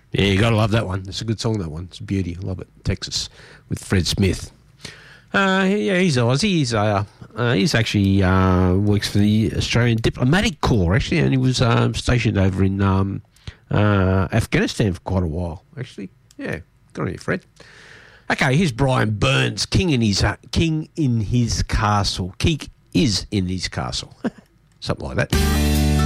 Yeah, you got to love that one. It's a good song, that one. It's a beauty. I love it. Texas with Fred Smith. Yeah, he's Aussie. He's actually works for the Australian Diplomatic Corps, actually, and he was stationed over in Afghanistan for quite a while, actually. Yeah, good on you, Fred. Okay, here's Brian Burns, King in his castle. King is in his castle. Something like that.